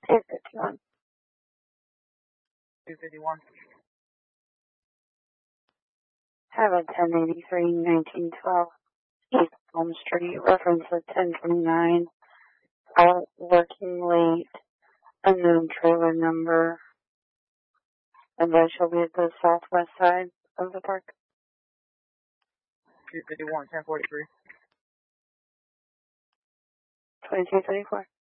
251. 251. Have a 1083 1912 East Elm Street, reference of 1029. Out working late, unknown trailer number. Advice shall be at the southwest side of the park. 251, 1043. 2234.